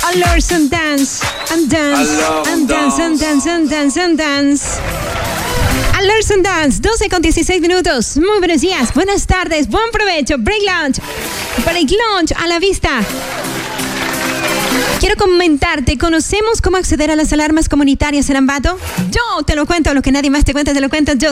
Alerts and dance, and dance, and dance, and dance, and dance, and dance. Alerts and dance, 12 con 16 minutos. Muy buenos días, buenas tardes, buen provecho. Break lunch a la vista. Quiero comentarte, ¿conocemos cómo acceder a las alarmas comunitarias en Ambato? Yo te lo cuento, lo que nadie más te cuenta, te lo cuento yo.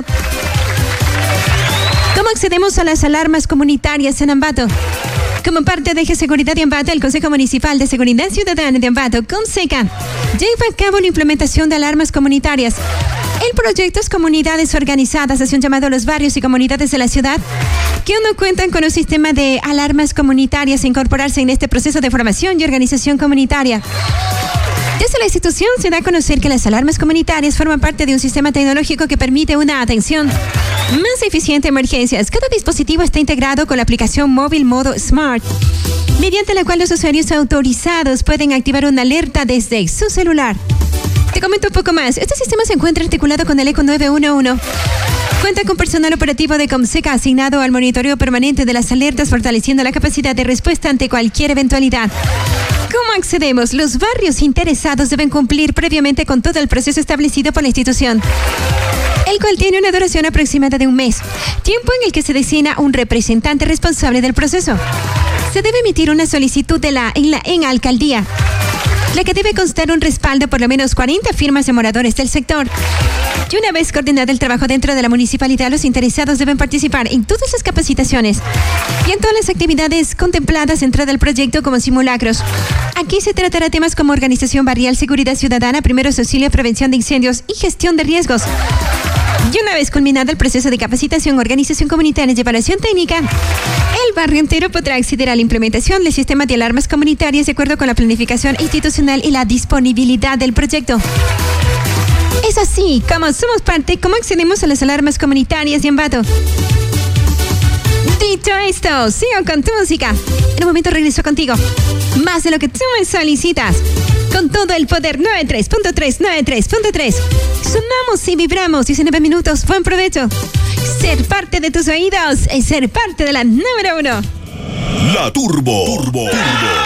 ¿Cómo accedemos a las alarmas comunitarias en Ambato? Como parte de Eje Seguridad de Ambato, el Consejo Municipal de Seguridad Ciudadana de Ambato, Conseca, lleva a cabo la implementación de alarmas comunitarias. El proyecto es Comunidades Organizadas, hace un llamado a los barrios y comunidades de la ciudad que aún no cuentan con un sistema de alarmas comunitarias a incorporarse en este proceso de formación y organización comunitaria. Desde la institución se da a conocer que las alarmas comunitarias forman parte de un sistema tecnológico que permite una atención más eficiente a emergencias. Cada dispositivo está integrado con la aplicación móvil modo Smart, mediante la cual los usuarios autorizados pueden activar una alerta desde su celular. Te comento un poco más. Este sistema se encuentra articulado con el ECO 911. Cuenta con personal operativo de Conseca asignado al monitoreo permanente de las alertas, fortaleciendo la capacidad de respuesta ante cualquier eventualidad. ¿Cómo accedemos? Los barrios interesados deben cumplir previamente con todo el proceso establecido por la institución, el cual tiene una duración aproximada de un mes, tiempo en el que se designa un representante responsable del proceso. Se debe emitir una solicitud en la alcaldía, la que debe constar un respaldo por lo menos 40 firmas de moradores del sector. Y una vez coordinado el trabajo dentro de la municipalidad, los interesados deben participar en todas las capacitaciones y en todas las actividades contempladas dentro del proyecto como simulacros. Aquí se tratará temas como organización barrial, seguridad ciudadana, primeros auxilios, prevención de incendios y gestión de riesgos. Y una vez culminado el proceso de capacitación, organización comunitaria y evaluación técnica, el barrio entero podrá acceder a la implementación del sistema de alarmas comunitarias de acuerdo con la planificación institucional y la disponibilidad del proyecto. Es así como somos parte, cómo accedemos a las alarmas comunitarias de Ambato. Dicho esto, sigo con tu música. En un momento regreso contigo. Más de lo que tú me solicitas. Con todo el poder 93.3, 93.3. Sonamos y vibramos. 19 minutos. Buen provecho. Ser parte de tus oídos es ser parte de la número 1. La Turbo.